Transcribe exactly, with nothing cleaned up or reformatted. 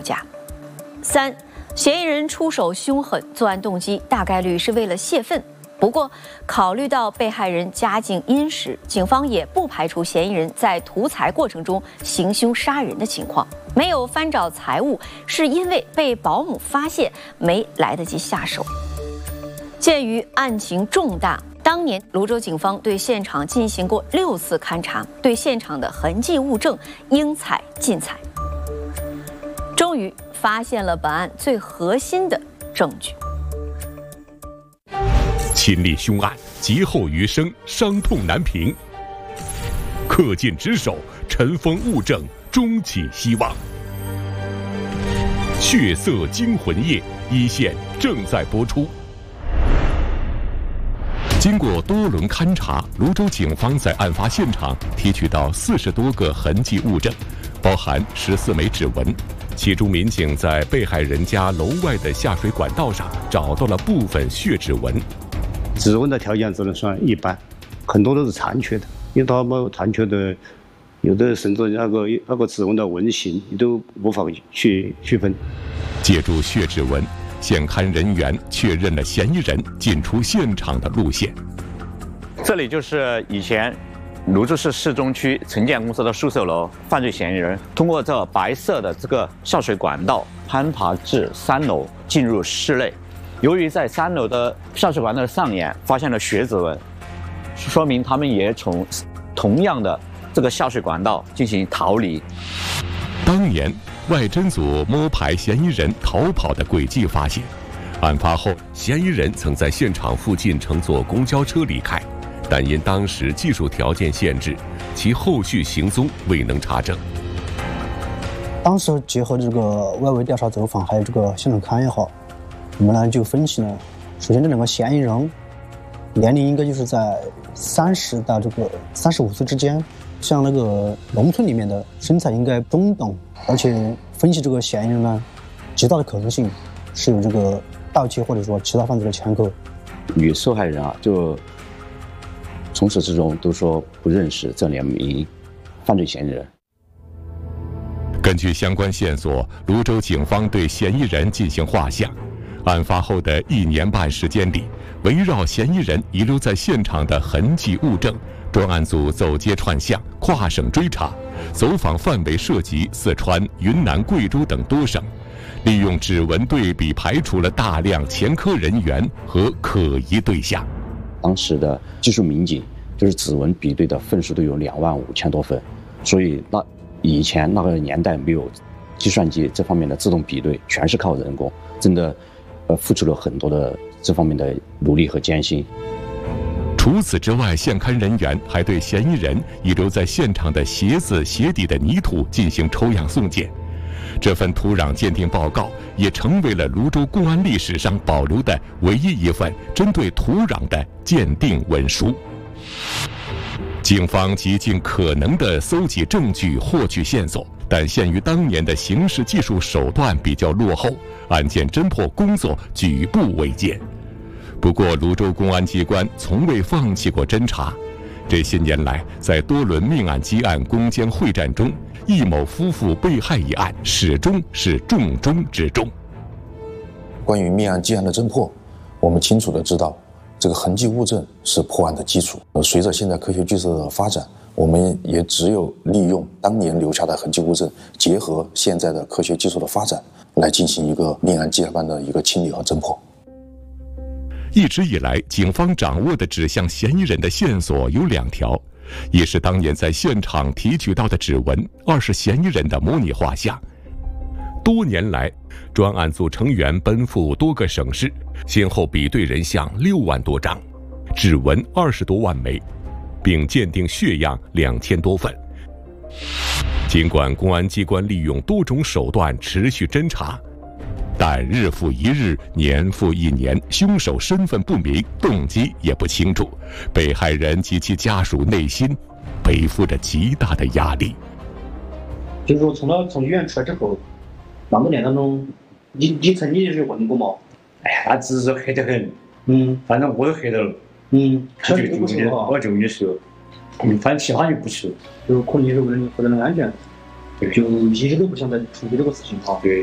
架。三，嫌疑人出手凶狠，作案动机大概率是为了泄愤。不过，考虑到被害人家境殷实，警方也不排除嫌疑人在图财过程中行凶杀人的情况。没有翻找财物，是因为被保姆发现，没来得及下手。鉴于案情重大，当年泸州警方对现场进行过六次勘查，对现场的痕迹物证应采尽采。终于发现了本案最核心的证据。 亲历凶案，劫后余生，伤痛难平。恪尽职守，尘封物证，终起希望。血色惊魂夜，一线正在播出。经过多轮勘查，泸州警方在案发现场提取到四十多个痕迹物证，包含十四枚指纹。其中，民警在被害人家楼外的下水管道上找到了部分血指纹。 指纹的条件只能算一般，很多都是残缺的，因为他们残缺的，有的甚至那个那个指纹的纹型你都无法去区分。 借助血指纹，现勘人员确认了嫌疑人进出现场的路线。 这里就是以前泸州市市中区城建公司的宿舍楼，犯罪嫌疑人通过这白色的这个下水管道攀爬至三楼，进入室内。由于在三楼的下水管道的上沿发现了血指纹，说明他们也从同样的这个下水管道进行逃离。 当年外侦组摸排嫌疑人逃跑的轨迹，发现案发后嫌疑人曾在现场附近乘坐公交车离开，但因当时技术条件限制，其后续行踪未能查证。 当时结合这个外围调查走访，还有这个现场勘也好，我们呢就分析呢，首先这两个嫌疑人年龄应该就是在三十到这个三十五岁之间，像那个农村里面的身材应该中等，而且分析这个嫌疑人呢，极大的可能性是有这个盗窃或者说其他犯罪的前科。 与受害人啊，就从始至终都说不认识这两名犯罪嫌疑人。 根据相关线索，泸州警方对嫌疑人进行画像。案发后的一年半时间里，围绕嫌疑人遗留在现场的痕迹物证，专案组走街串巷、跨省追查，走访范围涉及四川、云南、贵州等多省，利用指纹对比排除了大量前科人员和可疑对象。 当时的技术民警就是指纹比对的份数都有两万五千多份，所以那以前那个年代没有计算机这方面的自动比对，全是靠人工，真的呃付出了很多的这方面的努力和艰辛。 除此之外，现勘人员还对嫌疑人遗留在现场的鞋子鞋底的泥土进行抽样送检。这份土壤鉴定报告也成为了泸州公安历史上保留的唯一一份针对土壤的鉴定文书。警方极尽可能地搜集证据，获取线索，但限于当年的刑事技术手段比较落后，案件侦破工作举步维艰。不过，泸州公安机关从未放弃过侦查。这些年来，在多轮命案积案攻坚会战中，易某夫妇被害一案始终是重中之重。 关于命案积案的侦破，我们清楚地知道，这个痕迹物证是破案的基础。随着现代科学技术的发展，我们也只有利用当年留下的痕迹物证，结合现在的科学技术的发展，来进行一个命案积案般的一个清理和侦破。 一直以来，警方掌握的指向嫌疑人的线索有两条，一是当年在现场提取到的指纹，二是嫌疑人的模拟画像。多年来，专案组成员奔赴多个省市，先后比对人像六万多张，指纹二十多万枚，并鉴定血样两千多份。尽管公安机关利用多种手段持续侦查，但日复一日，年复一年，凶手身份不明，动机也不清楚，被害人及其家属内心背负着极大的压力。 就是说，从他从医院出来之后，那么年当中，你你曾经就是问过吗？ 哎呀，那只是黑得很， 嗯， 反正我都黑到了， 嗯， 他就就你，我就你说，嗯，反正其他就不说， 就可能就是为了你个人的安全，就一直都不想再处理这个事情哈。对。